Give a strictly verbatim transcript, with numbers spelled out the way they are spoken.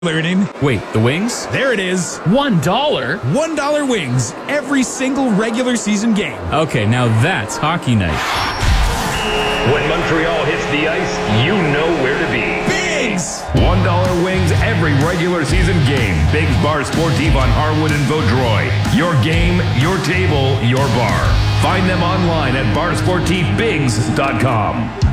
Learning. Wait, the wings? There it is. One dollar? One dollar wings. Every single regular season game. Okay, now that's hockey night. When Montreal hits the ice, you know where to be. Bigs! One dollar wings every regular season game. Bigs Bar Sportif on Harwood and Vaudreuil. Your game, your table, your bar. Find them online at bar sportif bigs dot com.